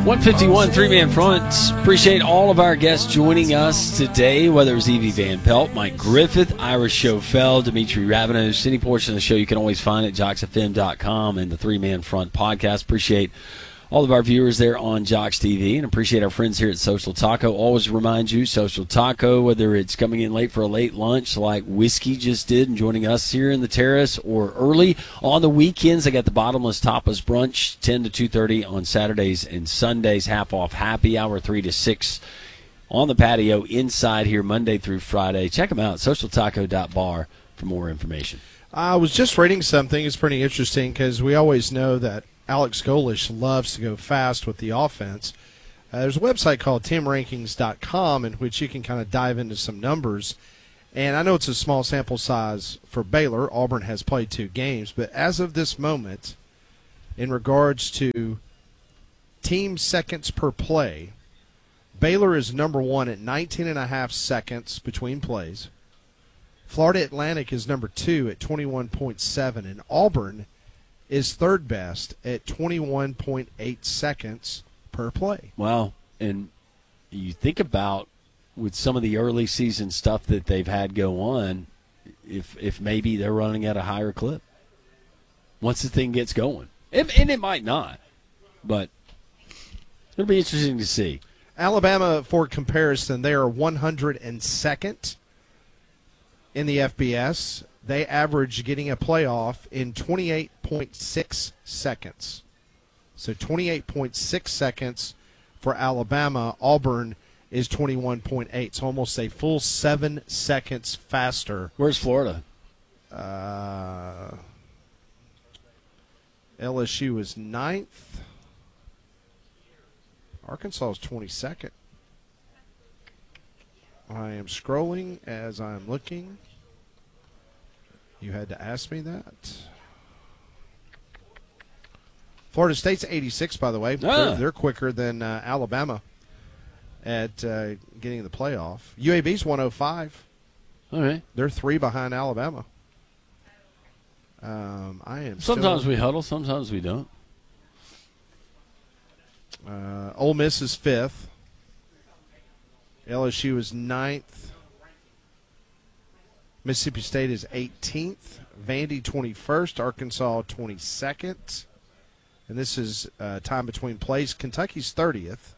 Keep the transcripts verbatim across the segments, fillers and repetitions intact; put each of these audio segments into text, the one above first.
one fifty-one, three-man fronts. Appreciate all of our guests joining us today, whether it was Evie Van Pelt, Mike Griffith, Ira Schofel, Dimitri Ravenos. Any portion of the show you can always find at jocks f m dot com and the three-man front podcast. Appreciate all of our viewers there on Jocks T V, and appreciate our friends here at Social Taco. Always remind you, Social Taco, whether it's coming in late for a late lunch like Whiskey just did and joining us here in the terrace, or early on the weekends, they got the Bottomless Tapas Brunch, ten to two thirty on Saturdays and Sundays, half off happy hour, three to six on the patio inside here Monday through Friday. Check them out, social taco dot bar for more information. I was just reading something. It's pretty interesting because we always know that Alex Golish loves to go fast with the offense. Uh, there's a website called team rankings dot com in which you can kind of dive into some numbers. And I know it's a small sample size for Baylor. Auburn has played two games. But as of this moment, in regards to team seconds per play, Baylor is number one at nineteen and a half seconds between plays. Florida Atlantic is number two at twenty-one point seven. And Auburn is third best at twenty-one point eight seconds per play. Wow. And you think about with some of the early season stuff that they've had go on, if if maybe they're running at a higher clip once the thing gets going. And, and it might not, but it'll be interesting to see. Alabama, for comparison, they are one hundred second in the F B S. They average getting a playoff in twenty-eight point six seconds. So twenty-eight point six seconds for Alabama. Auburn is twenty-one point eight, so almost a full seven seconds faster. Where's Florida? Uh, L S U is ninth. Arkansas is twenty-second. I am scrolling as I'm looking. You had to ask me that. Florida State's eighty-six, by the way. Ah. They're, they're quicker than uh, Alabama at uh, getting the playoff. U A B's one oh five. All right. They're three behind Alabama. Um, I am. Sometimes still, we huddle, sometimes we don't. Uh, Ole Miss is fifth. L S U is ninth. Mississippi State is eighteenth. Vandy twenty-first. Arkansas twenty-second. And this is uh, time between plays. Kentucky's thirtieth.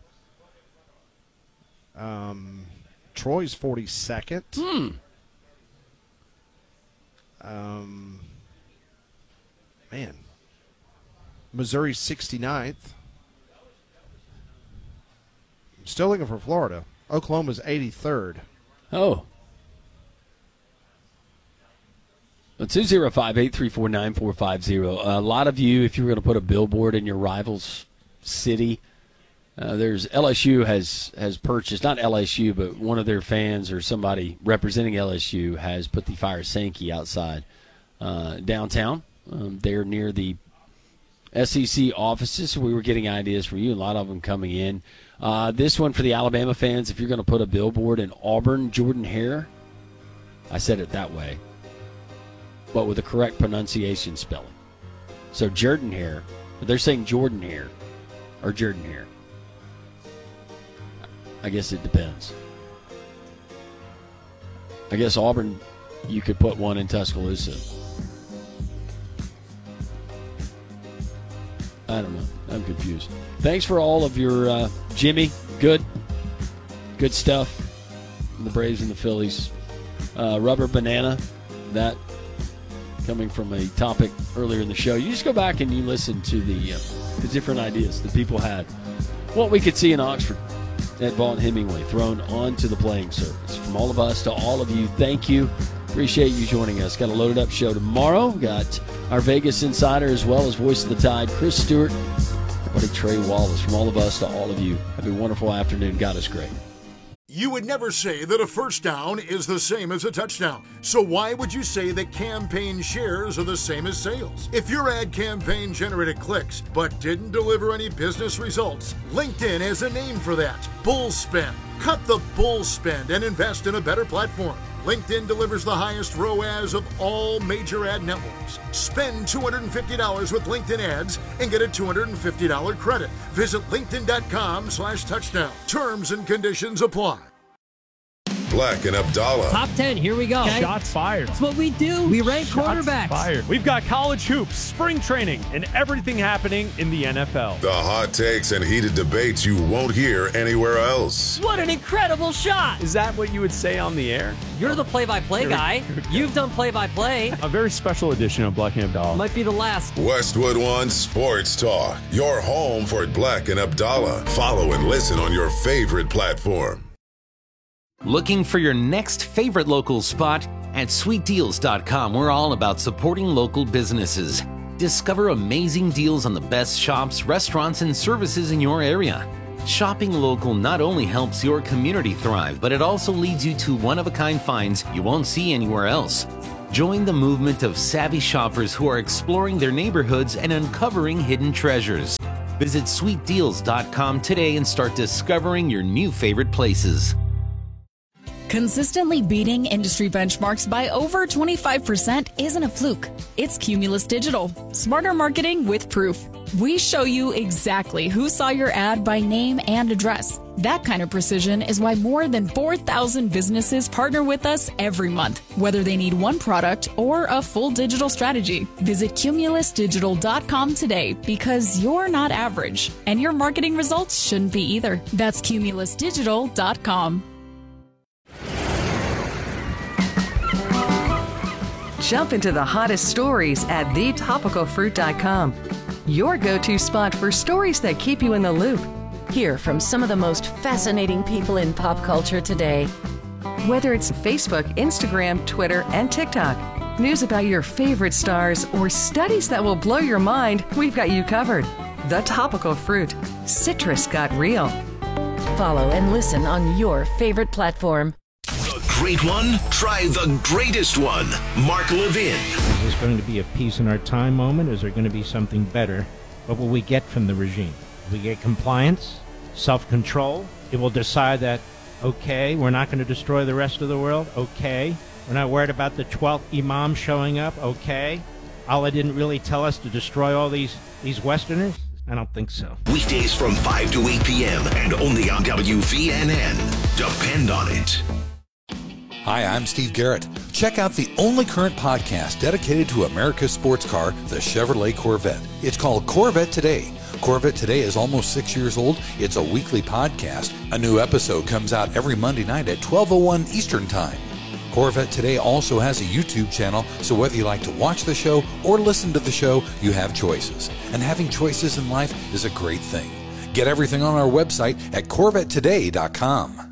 Um, Troy's forty-second. Hmm. Um, man. Missouri's sixty-ninth. I'm still looking for Florida. Oklahoma's eighty-third. Oh. two oh five, eight three four, nine four five oh. A lot of you, if you were going to put a billboard in your rival's city, uh, there's L S U has, has purchased, not L S U, but one of their fans or somebody representing L S U has put the Fire Sankey outside uh, downtown. Um, they're near the S E C offices, so we were getting ideas from you, a lot of them coming in. Uh, this one for the Alabama fans, if you're going to put a billboard in Auburn, Jordan Hare, I said it that way, but with the correct pronunciation spelling. So Jordan Hare, but they're saying Jordan Hare or Jordan Hare. I guess it depends. I guess Auburn, you could put one in Tuscaloosa. I don't know. I'm confused. Thanks for all of your, uh, Jimmy, good. Good stuff. The Braves and the Phillies. Uh, rubber banana, that coming from a topic earlier in the show. You just go back and you listen to the, uh, the different ideas that people had. What we could see in Oxford at Vaughn Hemingway thrown onto the playing surface. From all of us to all of you, thank you. Appreciate you joining us. Got a loaded up show tomorrow. Got our Vegas insider as well as Voice of the Tide, Chris Stewart, our buddy Trey Wallace. From all of us to all of you, have a wonderful afternoon. God is great. You would never say that a first down is the same as a touchdown. So why would you say that campaign shares are the same as sales? If your ad campaign generated clicks but didn't deliver any business results, LinkedIn has a name for that. Bull spend. Cut the bull spend and invest in a better platform. LinkedIn delivers the highest R O A S of all major ad networks. Spend two hundred fifty dollars with LinkedIn ads and get a two hundred fifty dollars credit. Visit linkedin.com slash touchdown. Terms and conditions apply. Black and Abdallah. Top ten, here we go. Okay. Shots fired. That's what we do. We rank Shots quarterbacks. Fired. We've got college hoops, spring training, and everything happening in the N F L. The hot takes and heated debates you won't hear anywhere else. What an incredible shot. Is that what you would say on the air? You're the play-by-play guy. You've done play-by-play. A very special edition of Black and Abdallah. Might be the last. Westwood One Sports Talk. Your home for Black and Abdallah. Follow and listen on your favorite platform. Looking for your next favorite local spot? At sweet deals dot com, we're all about supporting local businesses. Discover amazing deals on the best shops, restaurants, and services in your area. Shopping local not only helps your community thrive, but it also leads you to one-of-a-kind finds you won't see anywhere else. Join the movement of savvy shoppers who are exploring their neighborhoods and uncovering hidden treasures. Visit sweet deals dot com today and start discovering your new favorite places. Consistently beating industry benchmarks by over twenty-five percent isn't a fluke. It's Cumulus Digital. Smarter marketing with proof. We show you exactly who saw your ad by name and address. That kind of precision is why more than four thousand businesses partner with us every month, whether they need one product or a full digital strategy. Visit Cumulus Digital dot com today because you're not average, and your marketing results shouldn't be either. That's Cumulus Digital dot com. Jump into the hottest stories at the topical fruit dot com. Your go-to spot for stories that keep you in the loop. Hear from some of the most fascinating people in pop culture today. Whether it's Facebook, Instagram, Twitter, and TikTok, news about your favorite stars, or studies that will blow your mind, we've got you covered. The Topical Fruit. Citrus got real. Follow and listen on your favorite platform. Great one? Try the greatest one. Mark Levin. Is this going to be a peace in our time moment? Is there going to be something better? What will we get from the regime? We get compliance, self-control. It will decide that, okay, we're not going to destroy the rest of the world. Okay. We're not worried about the twelfth imam showing up. Okay. Allah didn't really tell us to destroy all these, these Westerners. I don't think so. Weekdays from five to eight p.m. and only on W V N N. Depend on it. Hi, I'm Steve Garrett. Check out the only current podcast dedicated to America's sports car, the Chevrolet Corvette. It's called Corvette Today. Corvette Today is almost six years old. It's a weekly podcast. A new episode comes out every Monday night at twelve oh one Eastern Time. Corvette Today also has a YouTube channel, so whether you like to watch the show or listen to the show, you have choices. And having choices in life is a great thing. Get everything on our website at corvette today dot com.